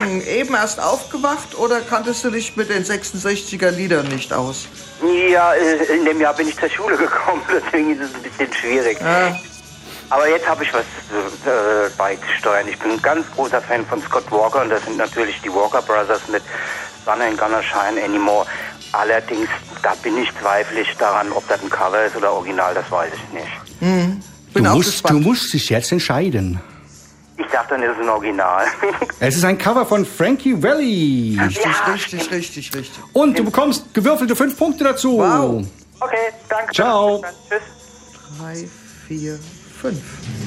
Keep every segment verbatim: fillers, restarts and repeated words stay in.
Morgen eben erst aufgewacht oder kanntest du dich mit den sechsundsechziger Liedern nicht aus? Ja, in dem Jahr bin ich zur Schule gekommen, deswegen ist es ein bisschen schwierig. Ja. Aber jetzt habe ich was äh, beizusteuern. Ich bin ein ganz großer Fan von Scott Walker und das sind natürlich die Walker Brothers mit Sun Ain't Gonna Shine Anymore. Allerdings, da bin ich zweifelig daran, ob das ein Cover ist oder Original, das weiß ich nicht. Mhm. Du musst, du musst dich jetzt entscheiden. Ich dachte, dann ist es ein Original. Es ist ein Cover von Frankie Valli. Richtig, Ja. richtig, richtig, richtig. Und du bekommst gewürfelte fünf Punkte dazu. Wow. Okay, danke. Ciao. Tschüss. Drei, vier, fünf.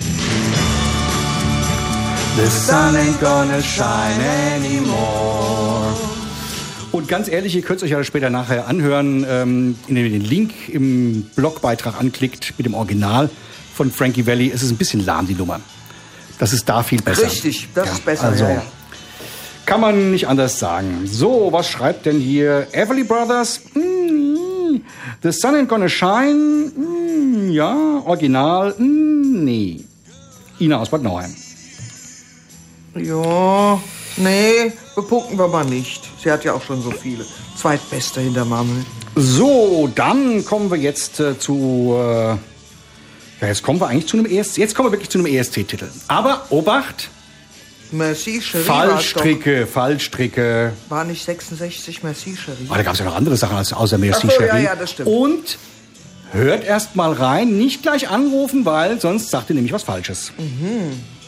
The sun ain't gonna shine anymore. Und ganz ehrlich, ihr könnt es euch ja später nachher anhören, ähm, indem ihr den Link im Blogbeitrag anklickt mit dem Original von Frankie Valli. Es ist ein bisschen lahm, die Nummer. Das ist da viel besser. Richtig, das Ja, ist besser. also, ja, ja. kann man nicht anders sagen. So, was schreibt denn hier Everly Brothers? Mm, The sun ain't gonna shine. Mm, ja, Original. Mm, nee. Ina aus Bad Nauheim. Ja, nee, bepunkten wir mal nicht. Sie hat ja auch schon so viele. Zweitbeste hinter Mammel. So, dann kommen wir jetzt äh, zu... Äh, ja, jetzt kommen wir eigentlich zu einem E S C. Jetzt kommen wir wirklich zu einem E S C-Titel. Aber, Obacht, Merci, Cherie. Fallstricke, Fallstricke. War nicht sechsundsechzig, Merci, Cherie. Oh, da gab es ja noch andere Sachen als außer Merci, Ach so, Cherie. ja, ja, das stimmt. Und hört erst mal rein, nicht gleich anrufen, weil sonst sagt ihr nämlich was Falsches. Mhm.